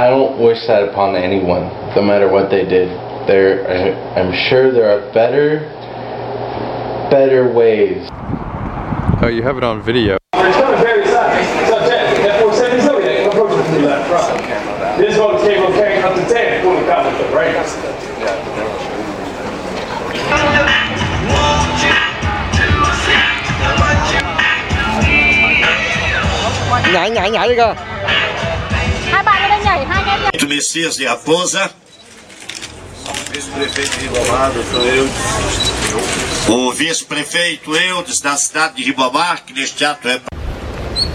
I don't wish that upon anyone, no matter what they did. I'm sure there are better ways. Oh, you have it on video. It's coming very side. Subject, F-470 Zodiac, approaching from the left front. This one is capable of carrying up to 10 fully covered, right? Nhảy đi cơ. Hai bạn lên nhảy, hai em nhảy. Messias de Raposa. Vice-prefeito de Ribamar, sou eu. O vice-prefeito Eudes da cidade de Ribamar, que neste ato é